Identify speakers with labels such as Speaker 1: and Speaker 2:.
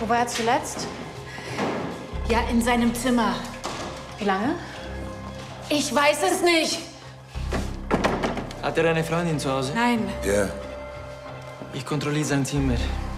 Speaker 1: Wo war er zuletzt?
Speaker 2: Ja, in seinem Zimmer.
Speaker 1: Wie lange?
Speaker 2: Ich weiß es nicht.
Speaker 3: Hat er eine Freundin zu Hause?
Speaker 2: Nein.
Speaker 4: Ja.
Speaker 3: Ich kontrolliere sein Zimmer.